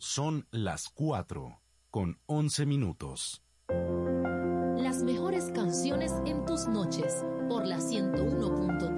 Son las 4:11. Las mejores canciones en tus noches por la 101.3